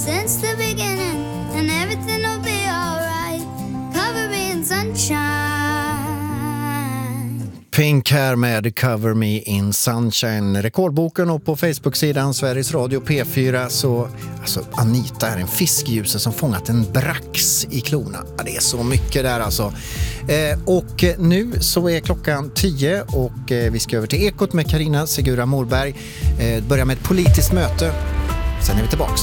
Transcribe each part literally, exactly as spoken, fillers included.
since the beginning, and everything will be alright. Cover me in sunshine. Pink här med Cover Me in Sunshine. Rekordboken och på Facebook-sidan Sveriges Radio P fyra så alltså Anita är en fiskljuse som fångat en brax i klorna. Ja, det är så mycket där alltså. Eh, och nu så är klockan tio och eh, vi ska över till Ekot med Carina Segura Morberg. Eh, börja med ett politiskt möte. Sen är vi tillbaks.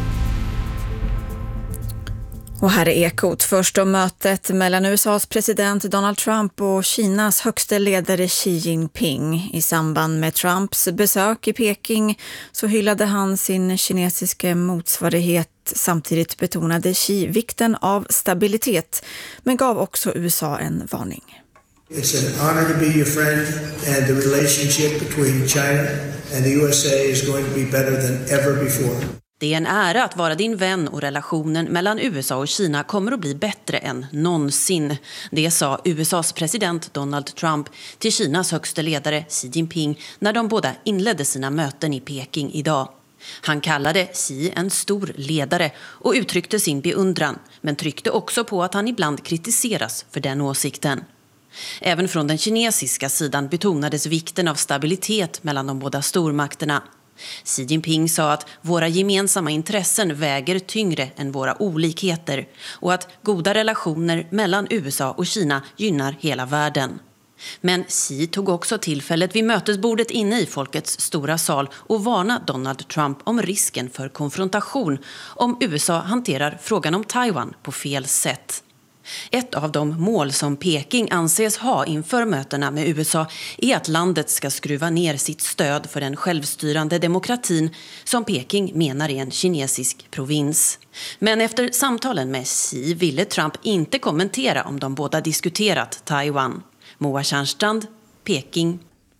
Och här är Ekot. Först om mötet mellan U S A:s president Donald Trump och Kinas högste ledare Xi Jinping. I samband med Trumps besök i Peking så hyllade han sin kinesiska motsvarighet. Samtidigt betonade Xi vikten av stabilitet, men gav också U S A en varning. It's an honor to be your friend, and the relationship between China and the U S A is going to be better than ever before. Det är en ära att vara din vän och relationen mellan U S A och Kina kommer att bli bättre än någonsin. Det sa U S A:s president Donald Trump till Kinas högste ledare Xi Jinping när de båda inledde sina möten i Peking idag. Han kallade Xi en stor ledare och uttryckte sin beundran, men tryckte också på att han ibland kritiseras för den åsikten. Även från den kinesiska sidan betonades vikten av stabilitet mellan de båda stormakterna. Xi Jinping sa att våra gemensamma intressen väger tyngre än våra olikheter och att goda relationer mellan U S A och Kina gynnar hela världen. Men Xi tog också tillfället vid mötesbordet inne i folkets stora sal och varnade Donald Trump om risken för konfrontation om U S A hanterar frågan om Taiwan på fel sätt. Ett av de mål som Peking anses ha inför mötena med U S A är att landet ska skruva ner sitt stöd för den självstyrande demokratin som Peking menar är en kinesisk provins. Men efter samtalen med Xi ville Trump inte kommentera om de båda diskuterat Taiwan. Moa Tjärnstrand, Peking.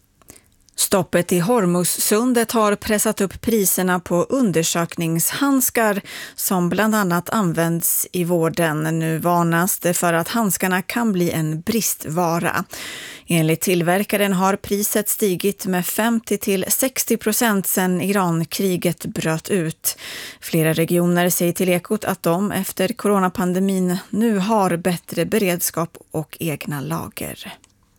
Stoppet i Hormuzsundet har pressat upp priserna på undersökningshandskar som bland annat används i vården. Nu varnas det för att handskarna kan bli en bristvara. Enligt tillverkaren har priset stigit med femtio till sextio procent sedan Irankriget bröt ut. Flera regioner säger till Ekot att de efter coronapandemin nu har bättre beredskap och egna lager.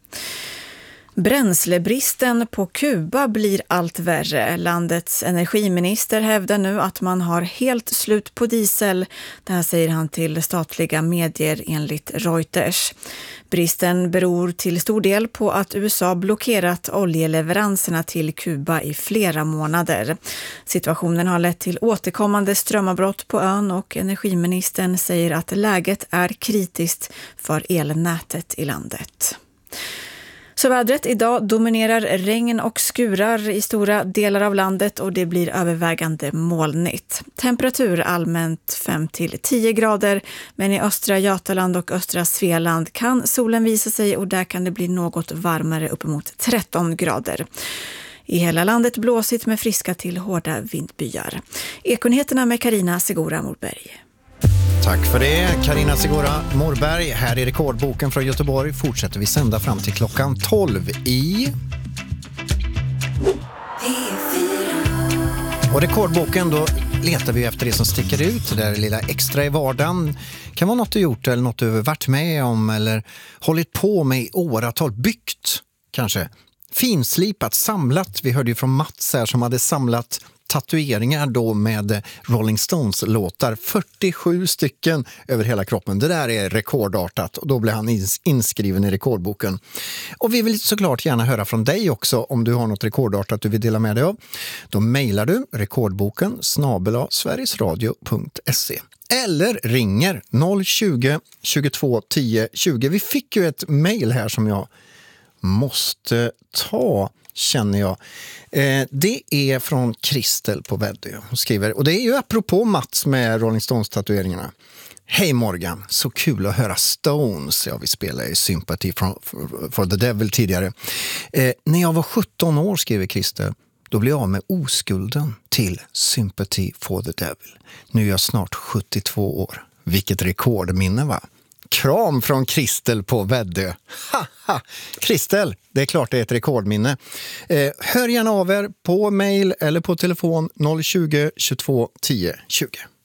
Bränslebristen på Kuba blir allt värre. Landets energiminister hävdar nu att man har helt slut på diesel. Det här säger han till statliga medier enligt Reuters. Bristen beror till stor del på att U S A blockerat oljeleveranserna till Kuba i flera månader. Situationen har lett till återkommande strömavbrott på ön och energiministern säger att läget är kritiskt för elnätet i landet. Så vädret idag dominerar regn och skurar i stora delar av landet och det blir övervägande molnigt. Temperatur allmänt fem till tio grader, men i östra Götaland och östra Svealand kan solen visa sig och där kan det bli något varmare uppemot tretton grader. I hela landet blåsigt med friska till hårda vindbyar. Ekonyheterna med Carina Segura Morberg. Tack för det, Carina Segura Morberg. Här i Rekordboken från Göteborg fortsätter vi sända fram till klockan tolv i... Och Rekordboken, då letar vi efter det som sticker ut, det där lilla extra i vardagen. Kan vara något du gjort eller något du varit med om eller hållit på med i åratal, byggt kanske. Finslipat, samlat. Vi hörde ju från Mats här som hade samlat tatueringar då med Rolling Stones-låtar. fyrtiosju stycken över hela kroppen. Det där är rekordartat och då blir han inskriven i rekordboken. Och vi vill såklart gärna höra från dig också om du har något rekordartat du vill dela med dig av. Då mejlar du rekordboken snabel-a sverigesradio punkt se eller ringer noll tjugo, tjugotvå, tio, tjugo. Vi fick ju ett mejl här som jag måste ta, känner jag. Eh, det är från Kristel på Väddö. Hon skriver, och det är ju apropå Mats med Rolling Stones-tatueringarna. Hej Morgan, så kul att höra Stones. Ja, vi spelade i Sympathy for, for, for the Devil tidigare. Eh, när jag var sjutton år, skriver Kristel, då blev jag av med oskulden till Sympathy for the Devil. Nu är jag snart sjuttiotvå år. Vilket rekordminne, va? Kram från Kristel på Väddö. Haha! Kristel, det är klart det är ett rekordminne. Eh, hör gärna av er på mejl eller på telefon noll tjugo, tjugotvå, tio, tjugo.